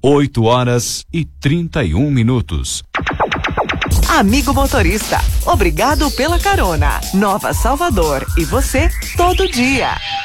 8h31. Amigo motorista, obrigado pela carona. Nova Salvador e você todo dia.